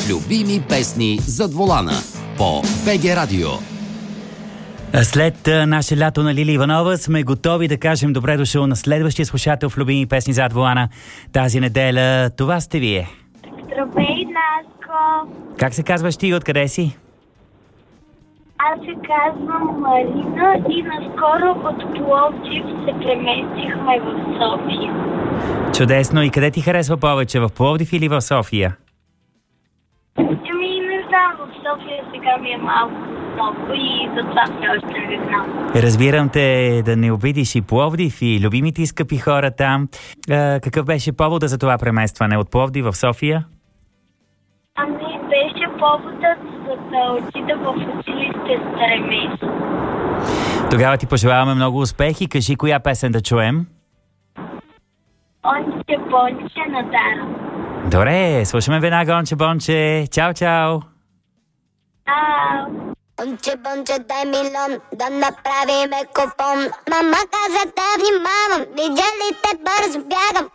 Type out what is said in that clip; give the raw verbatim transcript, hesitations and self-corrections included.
Любими песни зад волана по БГ Радио. След наше лято на Лили Иванова сме готови да кажем добре дошъл на следващия слушател в Любими песни зад волана. Тази неделя това сте вие. Здравей, Наско! Как се казваш ти и откъде си? Аз се казвам Марина и наскоро от Пловдив се преместихме в София. Чудесно. И къде ти харесва повече? В Пловдив или в София? Ами не знам, в София сега ми е малко много и затова все още не знам. Разбирам те да не обидиш и Пловдив и любимите скъпи хора там. А, какъв беше повода за това преместване от Пловдив в София? Ами беше поводът за да отида в училище Стремеж. Тогава ти пожелаваме много успех и кажи коя песен да чуем. Онче Бонче на Дара. Добре, слушаме веднага Онче Бонче. Чао, чао! Ау! Онче Бонче, дай милион, да направиме купон. Мама каза да внимавам, видя ли те бързо бягам.